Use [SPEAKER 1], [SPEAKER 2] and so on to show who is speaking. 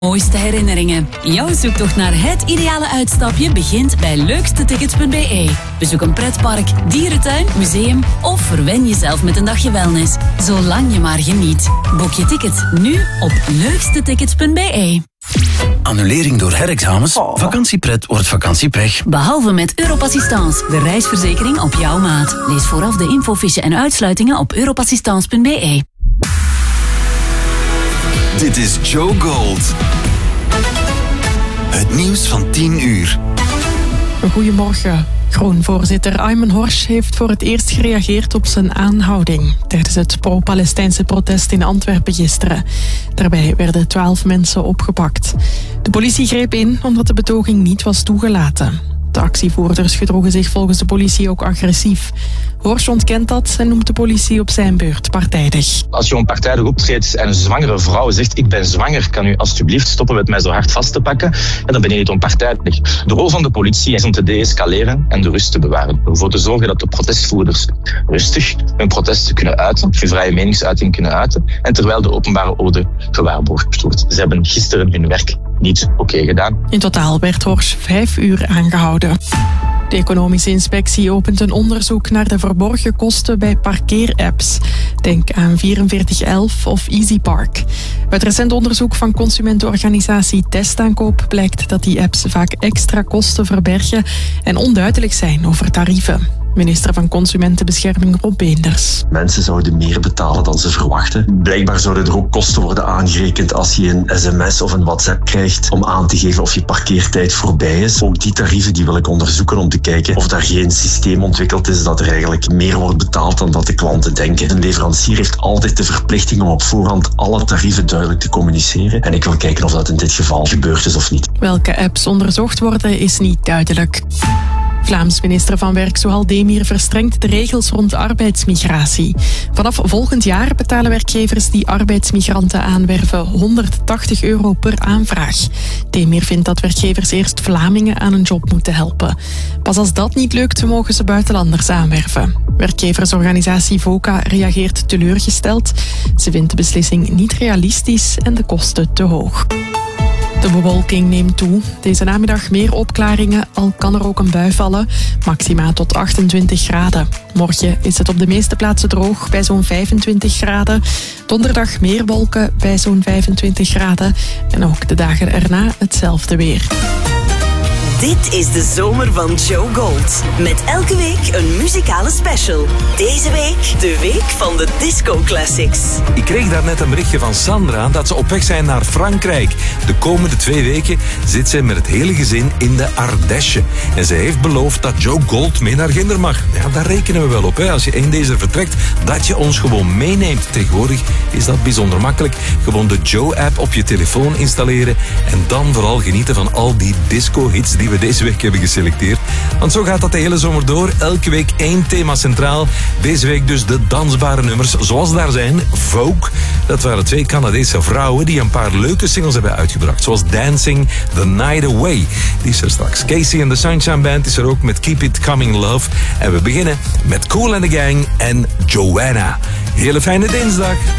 [SPEAKER 1] Mooiste herinneringen. Jouw zoektocht naar het ideale uitstapje begint bij leukstetickets.be. Bezoek een pretpark, dierentuin, museum of verwen jezelf met een dagje wellness. Zolang je maar geniet. Boek je ticket nu op leukstetickets.be.
[SPEAKER 2] Annulering door herexamens? Vakantiepret wordt vakantiepech.
[SPEAKER 1] Behalve met Europassistance, de reisverzekering op jouw maat. Lees vooraf de infofiche en uitsluitingen op europassistance.be.
[SPEAKER 2] Dit is Joe Gold. Het nieuws van 10 uur.
[SPEAKER 3] Goedemorgen. Groen-voorzitter Ayman Horsch heeft voor het eerst gereageerd op zijn aanhouding tijdens het pro-Palestijnse protest in Antwerpen gisteren. Daarbij werden 12 mensen opgepakt. De politie greep in omdat de betoging niet was toegelaten. De actievoerders gedroegen zich volgens de politie ook agressief. Horsch ontkent dat en noemt de politie op zijn beurt partijdig.
[SPEAKER 4] Als je onpartijdig optreedt en een zwangere vrouw zegt ik ben zwanger, kan u alsjeblieft stoppen met mij zo hard vast te pakken? En dan ben je niet onpartijdig. De rol van de politie is om te deescaleren en de rust te bewaren. Om ervoor te zorgen dat de protestvoerders rustig hun protesten kunnen uiten, hun vrije meningsuiting kunnen uiten. En terwijl de openbare orde gewaarborgd wordt. Ze hebben gisteren hun werk niet oké gedaan.
[SPEAKER 3] In totaal werd Horsch 5 uur aangehouden. De Economische Inspectie opent een onderzoek naar de verborgen kosten bij parkeerapps. Denk aan 4411 of EasyPark. Uit recent onderzoek van consumentenorganisatie Testaankoop blijkt dat die apps vaak extra kosten verbergen en onduidelijk zijn over tarieven. Minister van Consumentenbescherming Rob Beenders.
[SPEAKER 5] Mensen zouden meer betalen dan ze verwachten. Blijkbaar zouden er ook kosten worden aangerekend als je een sms of een WhatsApp krijgt om aan te geven of je parkeertijd voorbij is. Ook die tarieven die wil ik onderzoeken om te kijken of daar geen systeem ontwikkeld is dat er eigenlijk meer wordt betaald dan dat de klanten denken. Een leverancier heeft altijd de verplichting om op voorhand alle tarieven duidelijk te communiceren. En ik wil kijken of dat in dit geval gebeurd is of niet.
[SPEAKER 3] Welke apps onderzocht worden is niet duidelijk. Vlaams minister van Werk Zoal Demir verstrengt de regels rond arbeidsmigratie. Vanaf volgend jaar betalen werkgevers die arbeidsmigranten aanwerven €180 per aanvraag. Demir vindt dat werkgevers eerst Vlamingen aan een job moeten helpen. Pas als dat niet lukt, mogen ze buitenlanders aanwerven. Werkgeversorganisatie VOCA reageert teleurgesteld. Ze vindt de beslissing niet realistisch en de kosten te hoog. De bewolking neemt toe. Deze namiddag meer opklaringen, al kan er ook een bui vallen. Maxima tot 28 graden. Morgen is het op de meeste plaatsen droog bij zo'n 25 graden. Donderdag meer wolken bij zo'n 25 graden. En ook de dagen erna hetzelfde weer.
[SPEAKER 6] Dit is de zomer van Joe Gold. Met elke week een muzikale special. Deze week de week van de Disco Classics.
[SPEAKER 7] Ik kreeg daarnet een berichtje van Sandra dat ze op weg zijn naar Frankrijk. De komende 2 weken zit ze met het hele gezin in de Ardèche. En ze heeft beloofd dat Joe Gold mee naar Ginder mag. Ja, daar rekenen we wel op. Hè. Als je in deze vertrekt, dat je ons gewoon meeneemt. Tegenwoordig is dat bijzonder makkelijk. Gewoon de Joe-app op je telefoon installeren. En dan vooral genieten van al die disco-hits die we deze week hebben geselecteerd. Want zo gaat dat de hele zomer door. Elke week 1 thema centraal. Deze week dus de dansbare nummers zoals daar zijn. Vogue. Dat waren 2 Canadese vrouwen die een paar leuke singles hebben uitgebracht. Zoals Dancing the Night Away. Die is er straks. Casey en de Sunshine Band is er ook met Keep It Coming Love. En we beginnen met Kool and the Gang en Joanna. Hele fijne dinsdag.